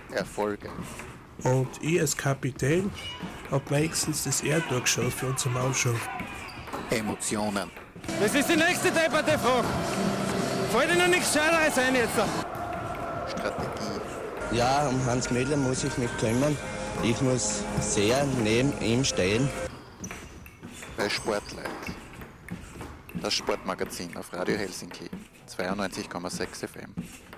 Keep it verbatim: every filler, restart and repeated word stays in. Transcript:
Erfolge. Und ich als Kapitän hab meistens das Erdtor geschaut für unsere Mannschaft. Emotionen. Das ist die nächste depperte Frage. Fällt dir noch nichts Scheideres ein jetzt? Strategie. Ja, um Hans Mädler muss ich mich kümmern. Ich muss sehr neben ihm stehen. Bei Sportleit. Das Sportmagazin auf Radio Helsinki, zweiundneunzig Komma sechs F M.